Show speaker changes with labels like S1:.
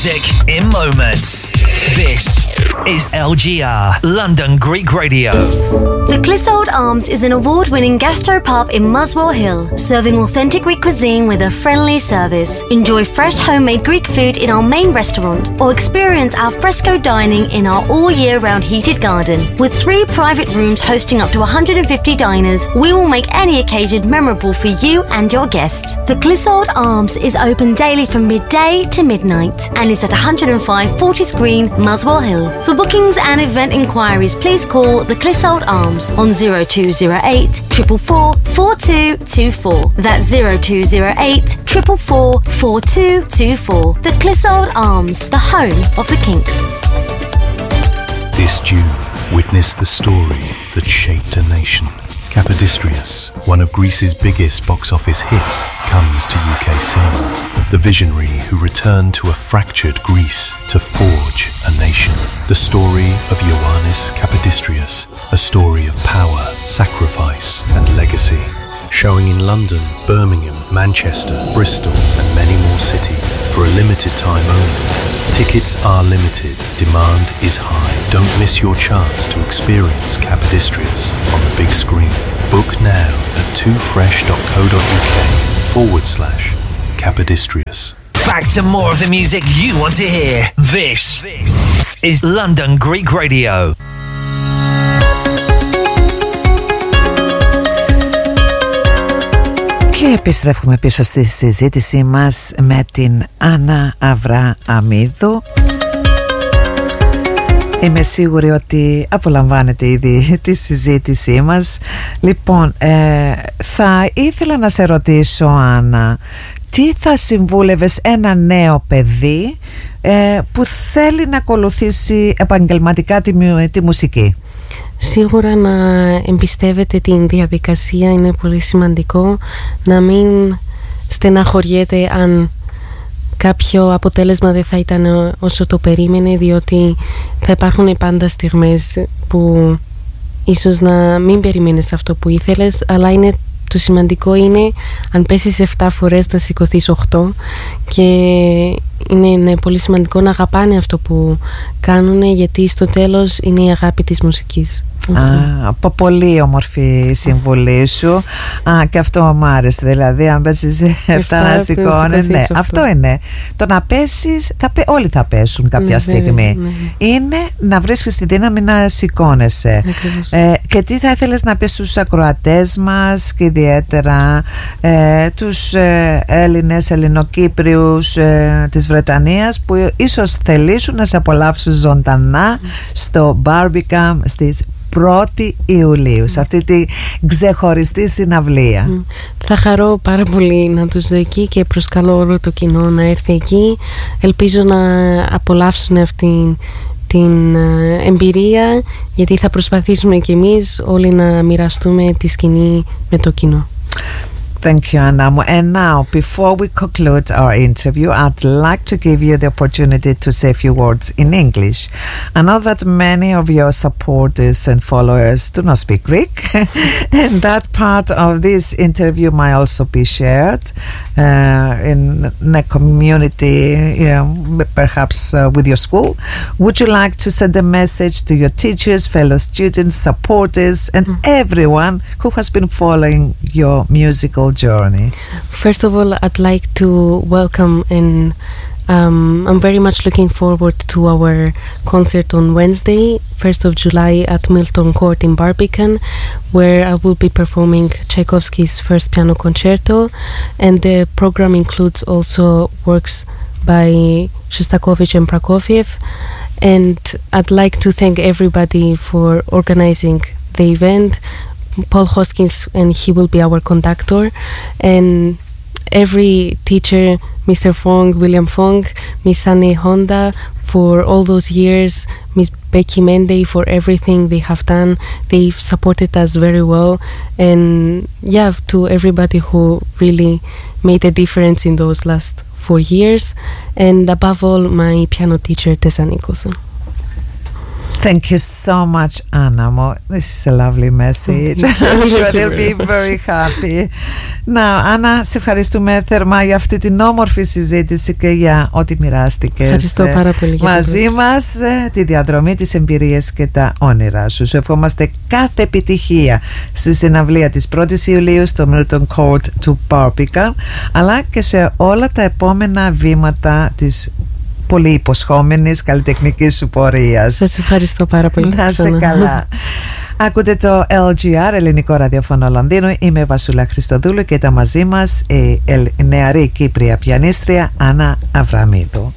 S1: music in moments. This is LGR, London Greek Radio.
S2: The Clissold Arms is an award-winning gastropub in Muswell Hill, serving authentic Greek cuisine with a friendly service. Enjoy fresh homemade Greek food in our main restaurant, or experience al fresco dining in our all-year-round heated garden. With 3 private rooms hosting up to 150 diners, we will make any occasion memorable for you and your guests. The Clissold Arms is open daily from midday to midnight and is at 105 Fortis Green, Muswell Hill. For bookings and event inquiries, please call the Clissold Arms on 0208 444 4224. That's 0208 444 4224. The Clissold Arms, the home of the Kinks.
S3: This June, witness the story that shaped a nation. Kapodistrias, one of Greece's biggest box office hits, comes to UK cinemas. The visionary who returned to a fractured Greece to forge a nation. The story of Ioannis Kapodistrias, a story of power, sacrifice and legacy. Showing in London, Birmingham, Manchester, Bristol and many more cities for a limited time only. Tickets are limited. Demand is high. Don't miss your chance to experience Kapodistrias on the big screen. Book now at twofresh.co.uk/Kapodistrias.
S1: Back to more of the music you want to hear. This is London Greek Radio.
S4: Και επιστρέφουμε πίσω στη συζήτησή μας με την Άννα Αβρααμίδου. Είμαι σίγουρη ότι απολαμβάνετε ήδη τη συζήτησή μας. Λοιπόν, θα ήθελα να σε ρωτήσω, Άννα, τι θα συμβούλευες ένα νέο παιδί που θέλει να ακολουθήσει επαγγελματικά τη μουσική?
S5: Σίγουρα να εμπιστεύεται την διαδικασία, είναι πολύ σημαντικό. Να μην στεναχωριέται αν κάποιο αποτέλεσμα δεν θα ήταν όσο το περίμενε, διότι θα υπάρχουν πάντα στιγμές που ίσως να μην περιμένεις αυτό που ήθελες, αλλά το σημαντικό είναι αν πέσεις 7 φορές θα σηκωθείς 8, και είναι πολύ σημαντικό να αγαπάνε αυτό που κάνουν, γιατί στο τέλος είναι η αγάπη της μουσικής.
S4: Από πολύ όμορφη συμβουλή σου. Και αυτό μου άρεσε. Δηλαδή, αν πέσεις 7 να σηκώνεις. Ναι, αυτό είναι. Το να πέσεις, όλοι θα πέσουν κάποια στιγμή. Είναι να βρίσκεις τη δύναμη να σηκώνεσαι. Και τι θα ήθελες να πεις στους ακροατές μας, και ιδιαίτερα τους Έλληνες, Ελληνοκύπριους της Βρετανίας, που ίσως θελήσουν να σε απολαύσουν ζωντανά στο Barbican στις 1η Ιουλίου, σε αυτή τη ξεχωριστή συναυλία?
S5: Θα χαρώ πάρα πολύ να τους δω εκεί και προσκαλώ όλο το κοινό να έρθει εκεί. Ελπίζω να απολαύσουν αυτή την εμπειρία, γιατί θα προσπαθήσουμε και εμείς όλοι να μοιραστούμε τη σκηνή με το κοινό.
S4: Thank you, Anna. And now, before we conclude our interview, I'd like to give you the opportunity to say a few words in English. I know that many of your supporters and followers do not speak Greek, and that part of this interview might also be shared in a community, perhaps with your school. Would you like to send a message to your teachers, fellow students, supporters, and everyone who has been following your musical journey?
S5: First of all, I'd like to welcome, and I'm very much looking forward to our concert on Wednesday, 1st of July at Milton Court in Barbican, where I will be performing Tchaikovsky's first piano concerto, and the program includes also works by Shostakovich and Prokofiev. And I'd like to thank everybody for organizing the event. Paul Hoskins, and he will be our conductor, and every teacher, Mr. Fong, William Fong, Miss Sunny Honda, for all those years, Miss Becky Mende, for everything they have done. They've supported us very well, and to everybody who really made a difference in those last 4 years, and above all, my piano teacher, Tessa Nicholson.
S4: Thank you so much, Anna. This is a lovely message. I'm sure they'll be very happy. Now, Anna, σε ευχαριστούμε θερμά για αυτή την όμορφη συζήτηση και για ό,τι μοιράστηκες μαζί μας, τη διαδρομή, τις εμπειρίες και τα όνειρά σου. Σου ευχόμαστε κάθε επιτυχία στη συναυλία της 1ης Ιουλίου στο Milton Court του Barbican, αλλά και σε όλα τα επόμενα βήματα της πολύ υποσχόμενης καλλιτεχνικής σου πορείας.
S5: Σας ευχαριστώ πάρα πολύ.
S4: Να σε καλά. Ακούτε το LGR, Ελληνικό Ραδιόφωνο Λονδίνου. Είμαι η Βασούλα Χριστοδούλου και ήταν μαζί μας η νεαρή Κύπρια πιανίστρια Άννα Αβραμίδου.